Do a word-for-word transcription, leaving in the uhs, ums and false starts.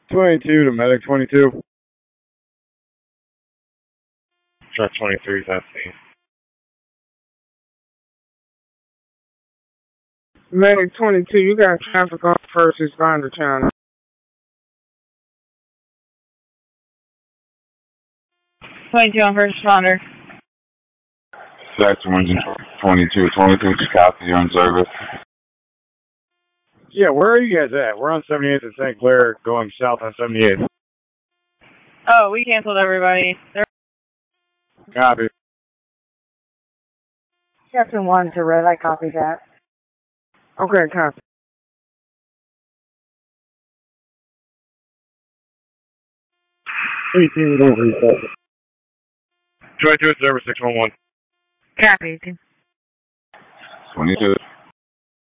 twenty-two to medic twenty-two. Truck twenty-three, that's me. Medic twenty-two, you got traffic on first responder channel. twenty-two on first responder. Sector engine twenty-two. twenty-two, just copy, you're in service. Yeah, where are you guys at? We're on seventy-eighth and Saint Clair, going south on seventy-eighth. Oh, we canceled everybody. They're Copy. Captain one to red, I copy that. Okay, copy. twenty-two, don't reset. twenty-two at service six one one. Copy. twenty-two.